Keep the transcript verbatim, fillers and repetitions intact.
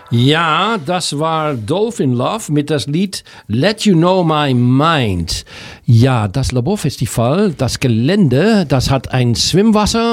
Ja, das war Dolphin Love mit das Lied Let You Know My Mind. Ja, das Laborfestival, das Gelände, das hat ein Schwimmwasser